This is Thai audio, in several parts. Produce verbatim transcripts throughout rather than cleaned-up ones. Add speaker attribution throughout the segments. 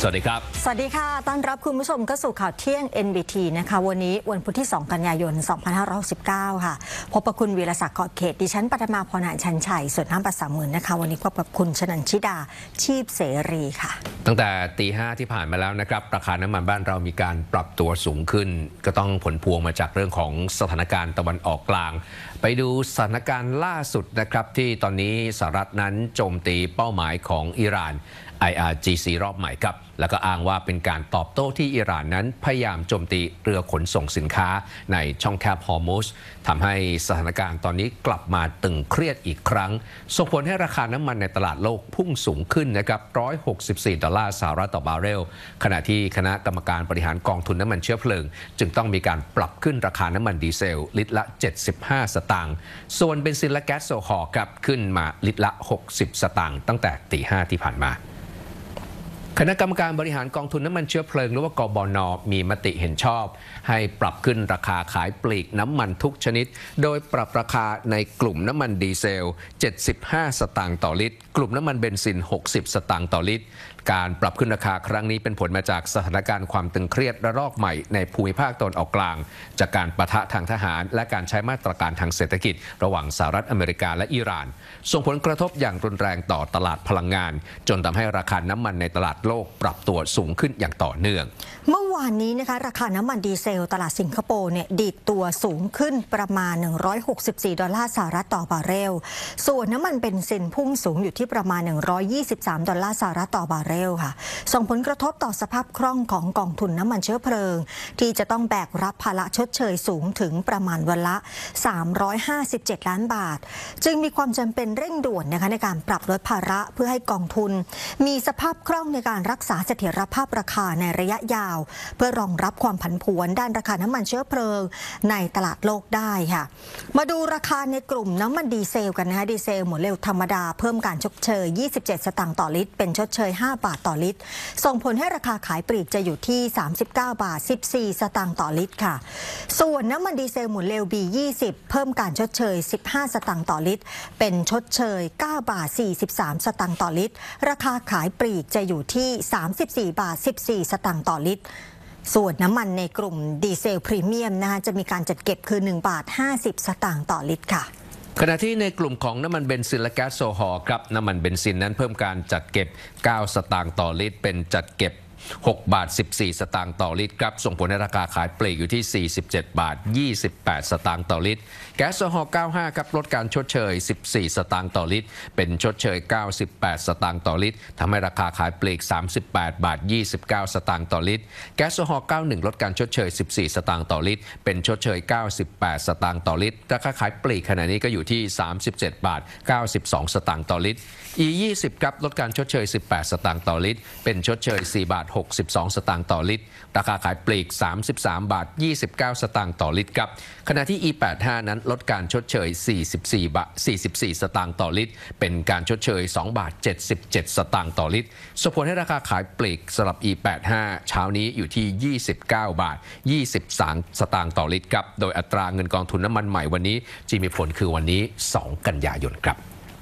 Speaker 1: สวัสดีครับ
Speaker 2: สวัสดีค่ะต้อนรับคุณผู้ชมเข้าสู่ข่าวเที่ยง เอ็น บี ที นะคะวันนี้วันพุธที่สองกันยายนสองพันห้าร้อยหกสิบเก้าค่ะพบกับคุณวีรศักดิ์เกาะเขตดิฉันปฐมาพรหานชันชัยส่วนน้ำประสามหมื่นนะคะวันนี้พบกับคุณชนันชิดาชีพเสรีค่ะ
Speaker 1: ตั้งแต่ตีห้าที่ผ่านมาแล้วนะครับราคาน้ำมันบ้านเรามีการปรับตัวสูงขึ้นก็ต้องผลพวงมาจากเรื่องของสถานการณ์ตะวันออกกลางไปดูสถานการณ์ล่าสุดนะครับที่ตอนนี้สหรัฐนั้นโจมตีเป้าหมายของอิหร่าน ไอ อาร์ จี ซี รอบใหม่ครับแล้วก็อ้างว่าเป็นการตอบโต้ที่อิหร่านนั้นพยายามโจมตีเรือขนส่งสินค้าในช่องแคบฮอร์มุซทำให้สถานการณ์ตอนนี้กลับมาตึงเครียดอีกครั้งส่งผลให้ราคาน้ำมันในตลาดโลกพุ่งสูงขึ้นนะครับหนึ่งร้อยหกสิบสี่ดอลลาร์สหรัฐต่อบาร์เรลขณะที่คณะกรรมการบริหารกองทุนน้ำมันเชื้อเพลิงจึงต้องมีการปรับขึ้นราคาน้ำมันดีเซลลิตรละเจ็ดสิบห้าสตางค์ส่วนเบนซินและแก๊สโซฮอล์ครับขึ้นมาลิตรละหกสิบสตางค์ตั้งแต่ตีห้าที่ผ่านมาคณะกรรมการบริหารกองทุนน้ำมันเชื้อเพลิงหรือว่ากบน.มีมติเห็นชอบให้ปรับขึ้นราคาขายปลีกน้ำมันทุกชนิดโดยปรับราคาในกลุ่มน้ำมันดีเซลเจ็ดสิบห้าสตางค์ต่อลิตรกลุ่มน้ำมันเบนซินหกสิบสตางค์ต่อลิตรการปรับขึ้นราคาครั้งนี้เป็นผลมาจากสถานการณ์ความตึงเครียดระลอกใหม่ในภูมิภาคตะวันออกกลางจากการปะทะทางทหารและการใช้มาตรการทางเศรษฐกิจระหว่างสหรัฐอเมริกาและอิหร่านส่งผลกระทบอย่างรุนแรงต่อตลาดพลังงานจนทำให้ราคาน้ำมันในตลาดโลกปรับตัวสูงขึ้นอย่างต่อเนื่อง
Speaker 2: เมื่อวานนี้นะคะราคาน้ำมันดีเซลตลาดสิงคโปร์เนี่ยดีดตัวสูงขึ้นประมาณหนึ่งร้อยหกสิบสี่ดอลลาร์สหรัฐต่อบาร์เรลส่วนน้ำมันเบนซินพุ่งสูงอยู่ที่ประมาณหนึ่งร้อยยี่สิบสามดอลลาร์สหรัฐต่อบาร์เรลค่ะส่งผลกระทบต่อสภาพคล่องของกองทุนน้ำมันเชื้อเพลิงที่จะต้องแบกรับภาระชดเชยสูงถึงประมาณวันละสามร้อยห้าสิบเจ็ดล้านบาทจึงมีความจำเป็นเร่งด่วนนะคะในการปรับลดภาระเพื่อให้กองทุนมีสภาพคล่องในการรักษาเสถียรภาพราคาในระยะยาวเพื่อรองรับความผันผวนด้านราคาน้ำมันเชื้อเพลิงในตลาดโลกได้ค่ะมาดูราคาในกลุ่มน้ำมันดีเซลกันนะคะดีเซลหมวดเร็วธรรมดาเพิ่มการชดเชยยี่สิบเจ็ดสตางค์ต่อลิตรเป็นชดเชยห้าบาทต่อลิตรส่งผลให้ราคาขายปลีกจะอยู่ที่สามสิบเก้าบาทสิบสี่สตางค์ต่อลิตรค่ะส่วนน้ำมันดีเซลหมวดเร็ว บี ยี่สิบ เพิ่มการชดเชยสิบห้าสตางค์ต่อลิตรเป็นชดเชยเก้าบาทสี่สิบสามสตางค์ต่อลิตรราคาขายปลีกจะอยู่ที่สามสิบสี่บาทสิบสี่สตางค์ต่อลิตรส่วนน้ำมันในกลุ่มดีเซลพรีเมียมนะคะจะมีการจัดเก็บคือหนึ่งบาทห้าสิบสตางค์ต่อลิตรค่ะ
Speaker 1: ขณะที่ในกลุ่มของน้ำมันเบนซินและแก๊สโซฮอล์ครับน้ำมันเบนซินนั้นเพิ่มการจัดเก็บเก้าสตางค์ต่อลิตรเป็นจัดเก็บหกบาทสิบสี่สตางค์ต่อลิตรครับส่งผลให้ราคาขายปลีกอยู่ที่สี่สิบเจ็ดบาทยี่สิบแปดสตางค์ต่อลิตรแก๊สโซฮอล์เก้าสิบห้าครับลดการชดเชยสิบสี่สตางค์ต่อลิตรเป็นชดเชยเก้าสิบแปดสตางค์ต่อลิตรทำให้ราคาขายปลีกสามสิบแปดบาทยี่สิบเก้าสตางค์ต่อลิตรแก๊สโซฮอล์เก้าสิบเอ็ดลดการชดเชยสิบสี่สตางค์ต่อลิตรเป็นชดเชยเก้าสิบแปดสตางค์ต่อลิตรราคาขายปลีกขณะนี้ก็อยู่ที่สามสิบเจ็ดบาทเก้าสิบสองสตางค์ต่อลิตร อี ยี่สิบครับลดการชดเชยสิบแปดสตางค์ต่อลิตรเป็นชดเชยสี่บาทหกสิบสองสตางค์ต่อลิตรราคาขายปลีกสามสิบสามบาทยี่สิบเก้าสตางค์ต่อลิตรครับขณะที่ อี แปดสิบห้า นั้นลดการชดเชยสี่สิบสี่บาทสี่สิบสี่สตางค์ต่อลิตรเป็นการชดเชยสองบาทเจ็ดสิบเจ็ดสตางค์ต่อลิตรส่งผลให้ราคาขายปลีกสำหรับ อี แปดสิบห้า เช้านี้อยู่ที่ยี่สิบเก้าบาทยี่สิบสามสตางค์ต่อลิตรครับโดยอัตราเงินกองทุนน้ำมันใหม่วันนี้จะมีผลคือวันนี้สองกันยายนครับ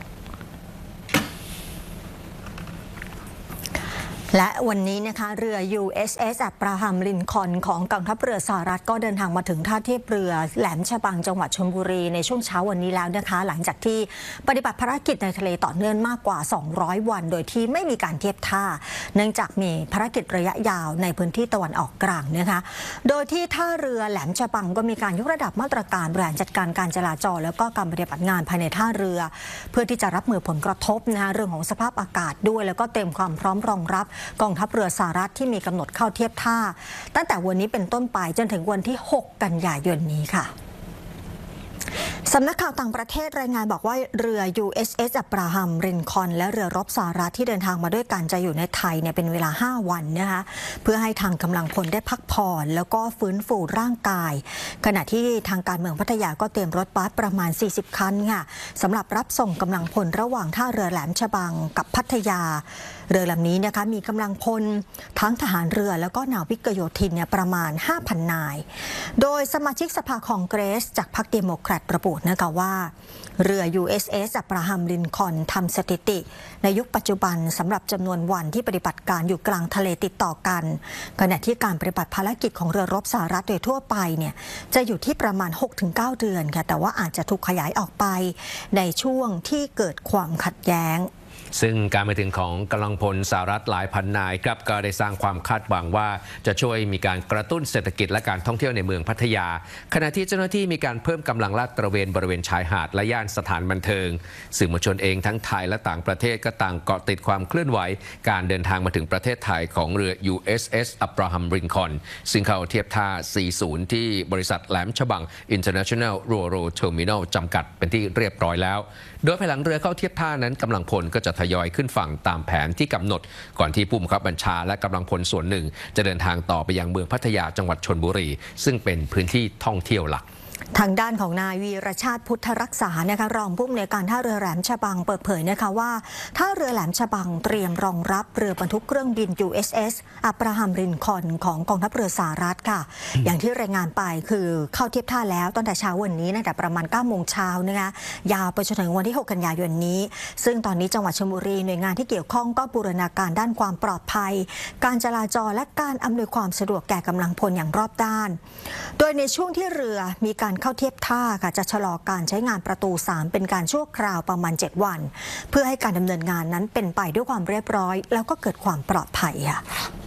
Speaker 2: และวันนี้นะคะเรือ ยู เอส เอส อับราฮัมลินคอล์นของกองทัพเรือสหรัฐก็เดินทางมาถึงท่าเทียบเรือแหลมฉบังจังหวัดชลบุรีในช่วงเช้าวันนี้แล้วนะคะหลังจากที่ปฏิบัติภารกิจในทะเลต่อเนื่องมากกว่าสองร้อยวันโดยที่ไม่มีการเทียบท่าเนื่องจากมีภารกิจระยะยาวในพื้นที่ตะวันออกกลางนะคะโดยที่ท่าเรือแหลมฉบังก็มีการยกระดับมาตรการบริหารจัดการการจราจรแล้วก็การปฏิบัติงานภายในท่าเรือเพื่อที่จะรับมือผลกระทบนะคะเรื่องของสภาพอากาศด้วยแล้วก็เตรียมความพร้อมรองรับกองทัพเรือสหรัฐที่มีกำหนดเข้าเทียบท่าตั้งแต่วันนี้เป็นต้นไปจนถึงวันที่หกกันยายนนี้ค่ะสำนักข่าวต่างประเทศรายงานบอกว่าเรือ ยู เอส เอส อับราฮัมลินคอล์นและเรือรบสหรัฐที่เดินทางมาด้วยกันจะอยู่ในไทยเนี่ยเป็นเวลาห้าวันนะคะเพื่อให้ทางกำลังพลได้พักผ่อนแล้วก็ฟื้นฟูร่างกายขณะที่ทางการเมืองพัทยาก็เตรียมรถบัสประมาณสี่สิบคันค่ะสำหรับรับส่งกำลังพลระหว่างท่าเรือแหลมฉบังกับพัทยาเรือลำนี้นะคะมีกำลังพลทั้งทหารเรือแล้วก็นาวิกโยธินเนี่ยประมาณ ห้าพัน นายโดยสมาชิกสภาคองเกรสจากพรรคเดโมแครตดระบุนะคะว่าเรือ ยู เอส เอส อับราฮัมลินคอล์นทำสถิติในยุคปัจจุบันสำหรับจำนวนวันที่ปฏิบัติการอยู่กลางทะเลติดต่อกันขณะที่การปฏิบัติภารกิจของเรือรบสหรัฐโดยทั่วไปเนี่ยจะอยู่ที่ประมาณ หกถึงเก้า เดือนค่ะแต่ว่าอาจจะถูกขยายออกไปในช่วงที่เกิดความขัดแย้ง
Speaker 1: ซึ่งการมาถึงของกำลังพลสหรัฐหลายพันนายครับก็ได้สร้างความคาดหวังว่าจะช่วยมีการกระตุ้นเศรษฐกิจและการท่องเที่ยวในเมืองพัทยาขณะที่เจ้าหน้าที่มีการเพิ่มกำลังลาดตระเวนบริเวณชายหาดและย่านสถานบันเทิงสื่อมวลชนเองทั้งไทยและต่างประเทศก็ต่างเกาะติดความเคลื่อนไหวการเดินทางมาถึงประเทศไทยของเรือ ยู เอส เอส อับราฮัมลินคอล์นซึ่งเข้าเทียบท่า สี่สิบ ที่บริษัทแหลมฉบัง International Ro-Ro Terminal จำกัดเป็นที่เรียบร้อยแล้วโดยภายหลังเรือเข้าเทียบท่านั้นกำลังพลก็จะทยอยขึ้นฝั่งตามแผนที่กำหนดก่อนที่ผู้บังคับบัญชาและกำลังพลส่วนหนึ่งจะเดินทางต่อไปยังเมืองพัทยาจังหวัดชลบุรีซึ่งเป็นพื้นที่ท่องเที่ยวหลัก
Speaker 2: ทางด้านของนายวีรชาติพุทธรักษานะคะรองผู้อำนวยการท่าเรือแหลมฉบังเปิดเผยนะคะว่าท่าเรือแหลมฉบังเตรียมรองรับเรือบรรทุกเครื่องบิน ยู เอส เอส อับราฮัมลินคอล์นของกองทัพเรือสหรัฐค่ะอย่างที่รายงานไปคือเข้าเทียบท่าแล้วตั้งแต่เช้าวันนี้ตั้งแต่ประมาณเก้าโมงเช้านะคะยาวไปจนถึงวันที่หกกันยายนนี้ซึ่งตอนนี้จังหวัดชลบุรีหน่วยงานที่เกี่ยวข้องก็บูรณาการด้านความปลอดภัยการจราจรและการอำนวยความสะดวกแก่กำลังพลอย่างรอบด้านโดยในช่วงที่เรือมีการเข้าเทียบท่าจะชะลอการใช้งานประตูสามเป็นการชั่วคราวประมาณเจ็ดวันเพื่อให้การดำเนินงานนั้นเป็นไปด้วยความเรียบร้อยแล้วก็เกิดความปลอดภัยค่ะ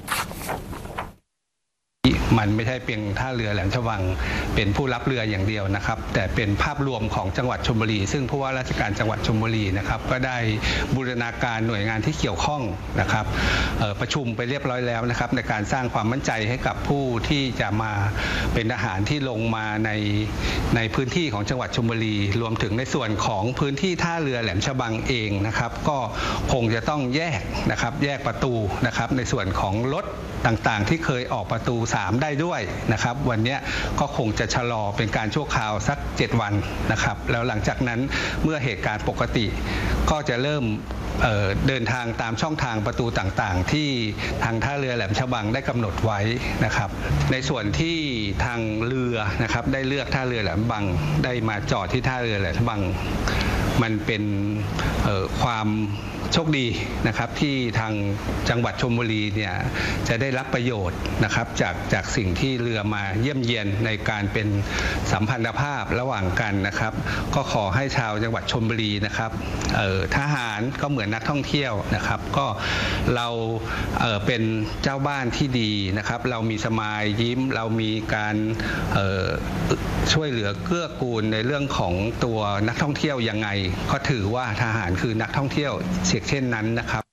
Speaker 3: มันไม่ใช่เพียงท่าเรือแหลมฉบังเป็นผู้รับเรืออย่างเดียวนะครับแต่เป็นภาพรวมของจังหวัดชลบุรีซึ่งผู้ว่าราชการจังหวัดชลบุรีนะครับก็ได้บูรณาการหน่วยงานที่เกี่ยวข้องนะครับประชุมไปเรียบร้อยแล้วนะครับในการสร้างความมั่นใจให้กับผู้ที่จะมาเป็นทหารที่ลงมาในในพื้นที่ของจังหวัดชลบุรีรวมถึงในส่วนของพื้นที่ท่าเรือแหลมฉบังเองนะครับก็คงจะต้องแยกนะครับแยกประตูนะครับในส่วนของรถต่างๆที่เคยออกประตูสามได้ด้วยนะครับวันนี้ก็คงจะชะลอเป็นการชั่วคราวสักเจ็ดวันนะครับแล้วหลังจากนั้นเมื่อเหตุการณ์ปกติก็จะเริ่ม เอ่อ เดินทางตามช่องทางประตูต่างๆที่ทางท่าเรือแหลมฉบังได้กำหนดไว้นะครับในส่วนที่ทางเรือนะครับได้เลือกท่าเรือแหลมฉบังได้มาจอดที่ท่าเรือแหลมฉบังมันเป็นความโชคดีนะครับที่ทางจังหวัดชลบุรีเนี่ยจะได้รับประโยชน์นะครับจากจากสิ่งที่เรือมาเยี่ยมเยียนในการเป็นสัมพันธภาพระหว่างกันนะครับก็ขอให้ชาวจังหวัดชลบุรีนะครับทหารก็เหมือนนักท่องเที่ยวนะครับก็เราเเป็นเจ้าบ้านที่ดีนะครับเรามีสมายยิ้มเรามีการช่วยเหลือเกื้อกูลในเรื่องของตัวนักท่องเที่ยวยังไงก็ถือว่าทหารคือนักท่องเที่ยวเช่นนั้นนะครับ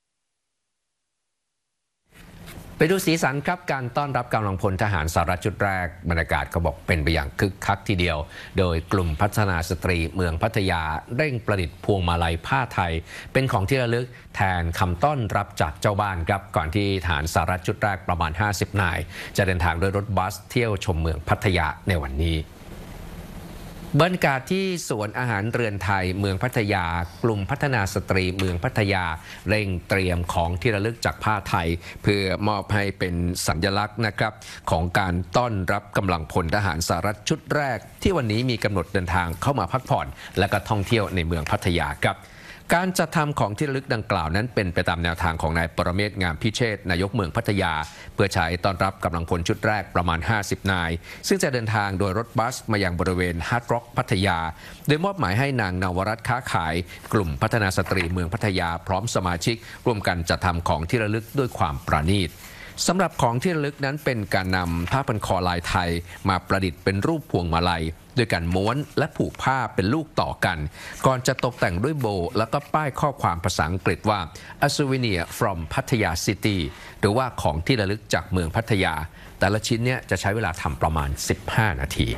Speaker 1: ไปดูสีสันครับการต้อนรับกำลังพลทหารสหรัฐชุดแรกบรรยากาศก็บอกเป็นไปอย่างคึกคักทีเดียวโดยกลุ่มพัฒนาสตรีเมืองพัทยาเร่งประดิษฐ์พวงมาลัยผ้าไทยเป็นของที่ระลึกแทนคำต้อนรับจากเจ้าบ้านครับก่อนที่ทหารสหรัฐชุดแรกประมาณห้าสิบนายจะเดินทางด้วยรถบัสเที่ยวชมเมืองพัทยาในวันนี้บรรยากาศที่สวนอาหารเรือนไทยเมืองพัทยากลุ่มพัฒนาสตรีเมืองพัทยาเร่งเตรียมของที่ระลึกจากผ้าไทยเพื่อมอบให้เป็นสัญลักษณ์นะครับของการต้อนรับกำลังพลทหารสหรัฐชุดแรกที่วันนี้มีกำหนดเดินทางเข้ามาพักผ่อนและก็ท่องเที่ยวในเมืองพัทยาครับการจัดทำของที่ระลึกดังกล่าวนั้นเป็นไปตามแนวทางของนายปรเมศ งามพิเชษฐ์นายกเมืองพัทยาเพื่อใช้ต้อนรับกำลังพลชุดแรกประมาณห้าสิบนายซึ่งจะเดินทางโดยรถบัสมายังบริเวณฮาร์ดร็อกพัทยาโดยมอบหมายให้นางนวรัตน์ค้าขายกลุ่มพัฒนาสตรีเมืองพัทยาพร้อมสมาชิกร่วมกันจัดทำของที่ระลึกด้วยความประณีตสำหรับของที่ระลึกนั้นเป็นการนำผ้าพันคอลายไทยมาประดิษฐ์เป็นรูปพวงมาลัยด้วยการม้วนและผูกผ้าเป็นลูกต่อกันก่อนจะตกแต่งด้วยโบแล้วก็ป้ายข้อความภาษาอังกฤษว่า A souvenir from Pattaya City หรือว่าของที่ระลึกจากเมืองพัทยาแต่ละชิ้นเนี่ยจะใช้เวลาทำประมาณสิบห้านาที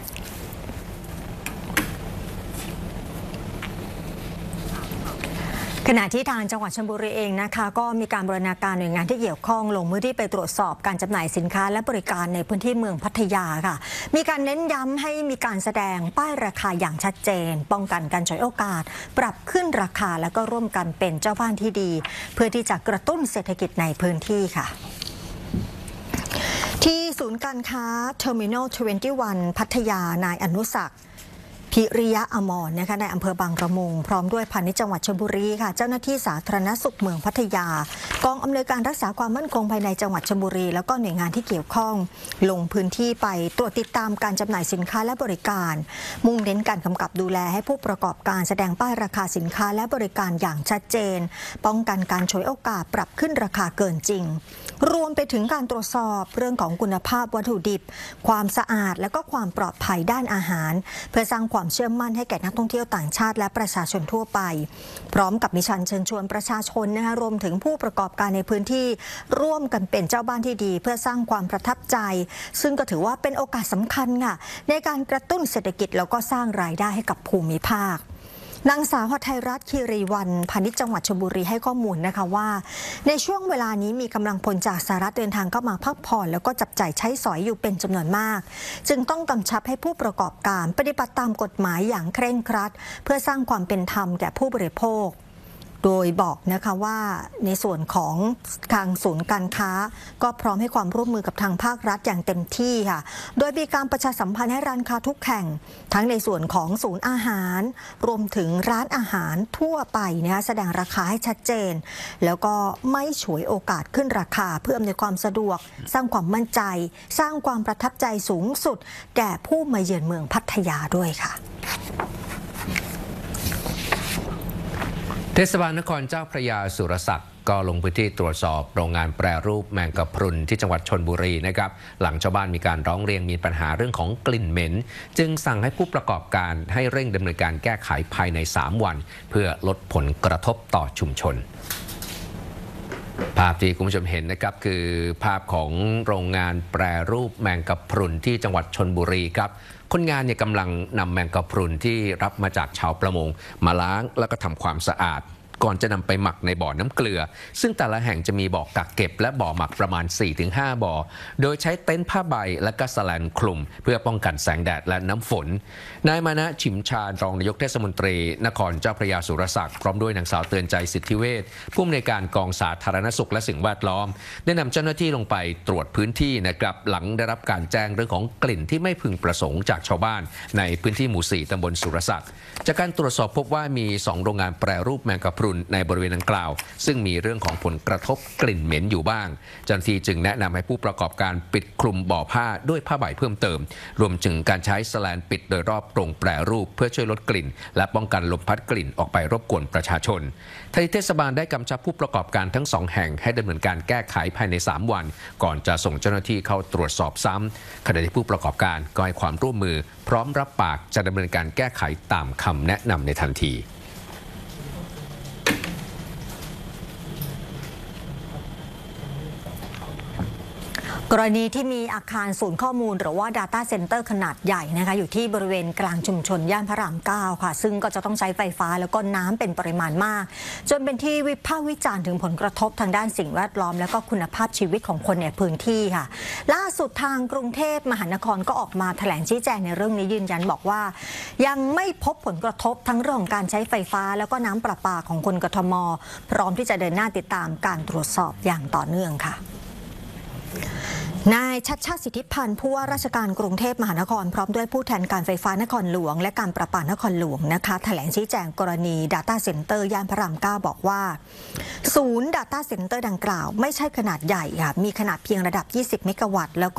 Speaker 2: ขณะที่ทางจังหวัดชลบุรีเองนะคะก็มีการบูรณาการหน่วยงานที่เกี่ยวข้องลงพื้นที่ไปตรวจสอบการจำหน่ายสินค้าและบริการในพื้นที่เมืองพัทยาค่ะมีการเน้นย้ำให้มีการแสดงป้ายราคาอย่างชัดเจนป้องกันการฉวยโอกาสปรับขึ้นราคาและก็ร่วมกันเป็นเจ้าบ้านที่ดีเพื่อที่จะกระตุ้นเศรษฐกิจในพื้นที่ค่ะที่ศูนย์การค้า Terminal ยี่สิบเอ็ด พัทยานายอนุศักดิ์พิริยะอมรนะคะในอำเภอบางระมุงพร้อมด้วยพาณิชย์จังหวัดชลบุรีค่ะเจ้าหน้าที่สาธารณสุขเมืองพัทยากองอำนวยการรักษาความมั่นคงภายในจังหวัดชลบุรีแล้วก็หน่วยงานที่เกี่ยวข้องลงพื้นที่ไปตรวจติดตามการจำหน่ายสินค้าและบริการมุ่งเน้นการกำกับดูแลให้ผู้ประกอบการแสดงป้ายราคาสินค้าและบริการอย่างชัดเจนป้องกันการฉวยโอกาสปรับขึ้นราคาเกินจริงรวมไปถึงการตรวจสอบเรื่องของคุณภาพวัตถุดิบความสะอาดและก็ความปลอดภัยด้านอาหารเพื่อสร้างความเชื่อมั่นให้แก่นักท่องเที่ยวต่างชาติและประชาชนทั่วไปพร้อมกับมิชชั่นเชิญชวนประชาชนนะคะรวมถึงผู้ประกอบการในพื้นที่ร่วมกันเป็นเจ้าบ้านที่ดีเพื่อสร้างความประทับใจซึ่งก็ถือว่าเป็นโอกาสสำคัญค่ะในการกระตุ้นเศรษฐกิจแล้วก็สร้างรายได้ให้กับภูมิภาคนางสาวหทัยรัตน์คีรีวรรณพาณิชย์จังหวัดชลบุรีให้ข้อมูลนะคะว่าในช่วงเวลานี้มีกำลังพลจากสหรัฐเดินทางเข้ามาพักผ่อนแล้วก็จับจ่ายใช้สอยอยู่เป็นจำนวนมากจึงต้องกำชับให้ผู้ประกอบการปฏิบัติตามกฎหมายอย่างเคร่งครัดเพื่อสร้างความเป็นธรรมแก่ผู้บริโภคโดยบอกนะคะว่าในส่วนของทางศูนย์การค้าก็พร้อมให้ความร่วมมือกับทางภาครัฐอย่างเต็มที่ค่ะโดยมีการประชาสัมพันธ์ให้ร้านค้าทุกแห่งทั้งในส่วนของศูนย์อาหารรวมถึงร้านอาหารทั่วไปนะคะแสดงราคาให้ชัดเจนแล้วก็ไม่ฉวยโอกาสขึ้นราคาเพื่ออำนวยความสะดวกสร้างความมั่นใจสร้างความประทับใจสูงสุดแก่ผู้มาเยือนเมืองพัทยาด้วยค่ะ
Speaker 1: เทศบาลนครเจ้าพระยาสุรศักดิ์ก็ลงพื้นที่ตรวจสอบโรงงานแปรรูปแมงกะพรุนที่จังหวัดชลบุรีนะครับหลังชาวบ้านมีการร้องเรียนมีปัญหาเรื่องของกลิ่นเหม็นจึงสั่งให้ผู้ประกอบการให้เร่งดำเนินการแก้ไขภายในสามวันเพื่อลดผลกระทบต่อชุมชนภาพที่คุณผู้ชมเห็นนะครับคือภาพของโรงงานแปรรูปแมงกะพรุนที่จังหวัดชลบุรีครับคนงานเนี่ยกำลังนำแมงกะพรุนที่รับมาจากชาวประมงมาล้างแล้วก็ทำความสะอาดก่อนจะนำไปหมักในบ่อน้ำเกลือซึ่งแต่ละแห่งจะมีบ่อกักเก็บและบ่อหมักประมาณ สี่ถึงห้า บ่อโดยใช้เต็นท์ผ้าใบและก็แสแลนคลุมเพื่อป้องกันแสงแดดและน้ำฝนนายมานะฉิมชาญรองนายกเทศมนตรีนครเจ้าพระยาสุรศักดิ์พร้อมด้วยนางสาวเตือนใจสิทธิเวชผู้อำนวยการกองสาธารณสุขและสิ่งแวดล้อมได้นำเจ้าหน้าที่ลงไปตรวจพื้นที่นะครับหลังได้รับการแจ้งเรื่องของกลิ่นที่ไม่พึงประสงค์จากชาวบ้านในพื้นที่หมู่สี่ตำบลสุรศักดิ์จากการตรวจสอบพบว่ามีสองโรงงานแปรรูปแมงกะพรุนในบริเวณดังกล่าวซึ่งมีเรื่องของผลกระทบกลิ่นเหม็นอยู่บ้างเจ้าหน้าที่จึงแนะนำให้ผู้ประกอบการปิดคลุมบ่อผ้าด้วยผ้าใบเพิ่มเติมรวมถึงการใช้แสแลนปิดโดยรอบโรงแปรรูปเพื่อช่วยลดกลิ่นและป้องกันลมพัดกลิ่นออกไปรบกวนประชาชนทางเทศบาลได้กำชับผู้ประกอบการทั้งสองแห่งให้ดำเนินการแก้ไขภายในสามวันก่อนจะส่งเจ้าหน้าที่เข้าตรวจสอบซ้ำขณะที่ผู้ประกอบการก็ให้ความร่วมมือพร้อมรับปากจะดำเนินการแก้ไขตามคำแนะนำในทันที
Speaker 2: กรณีที่มีอาคารศูนย์ข้อมูลหรือว่า Data Center ขนาดใหญ่นะคะอยู่ที่บริเวณกลางชุมชนย่านพระรามเก้าค่ะซึ่งก็จะต้องใช้ไฟฟ้าแล้วก็น้ำเป็นปริมาณมากจนเป็นที่วิพากษ์วิจารณ์ถึงผลกระทบทางด้านสิ่งแวดล้อมและก็คุณภาพชีวิตของคนในพื้นที่ค่ะล่าสุดทางกรุงเทพมหานครก็ออกมาแถลงชี้แจงในเรื่องนี้ยืนยันบอกว่ายังไม่พบผลกระทบทั้งเรื่องของการใช้ไฟฟ้าแล้วก็น้ำประปาของคนกทม.พร้อมที่จะเดินหน้าติดตามการตรวจสอบอย่างต่อเนื่องค่ะนายชัชชาติสิทธิพันธ์ผู้ว่าราชการกรุงเทพมหานครพร้อมด้วยผู้แทนการไฟฟ้านครหลวงและการประปานครหลวงนะคะแถลงชี้แจงกรณี Data Center ย่านพระรามเก้าบอกว่าศูนย์ Data Center ดังกล่าวไม่ใช่ขนาดใหญ่ค่ะมีขนาดเพียงระดับยี่สิบเมกะวัตต์แล้ว